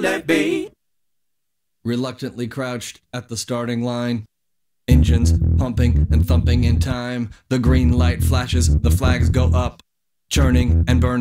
let be. Reluctantly crouched at the starting line. Engines pumping and thumping in time. The green light flashes, the flags go up. Churning and burning.